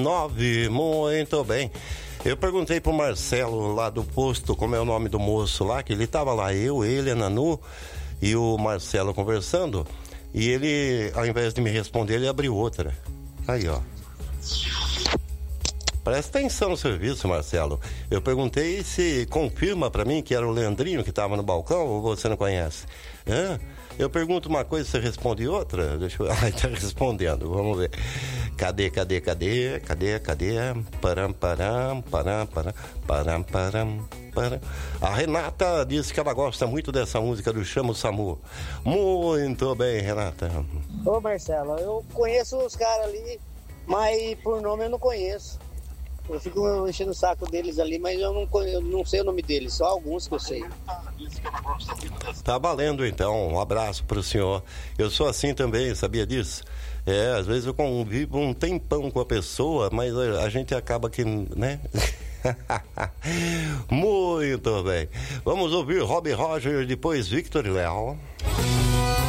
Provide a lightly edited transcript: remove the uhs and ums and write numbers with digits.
9. Muito bem. Eu perguntei pro Marcelo lá do posto, como é o nome do moço lá, que ele tava lá, ele, a Nanu e o Marcelo conversando, e ele, ao invés de me responder, ele abriu outra. Aí, ó. Presta atenção no serviço, Marcelo. Eu perguntei se confirma pra mim que era o Leandrinho que tava no balcão, ou você não conhece? Hã? Eu pergunto uma coisa, você responde outra? Deixa eu... Ah, tá respondendo, vamos ver. Cadê? Param. A Renata disse que ela gosta muito dessa música do Chama o Samu. Muito bem, Renata. Ô, Marcelo, eu conheço os caras ali, mas por nome eu não conheço. Eu fico enchendo o saco deles ali, mas eu não sei o nome deles, só alguns que eu sei. Tá valendo então, um abraço pro senhor. Eu sou assim também, sabia disso? Às vezes eu convivo um tempão com a pessoa, mas a gente acaba que, né? Muito bem. Vamos ouvir Robbie Roger, depois Victor e Léo.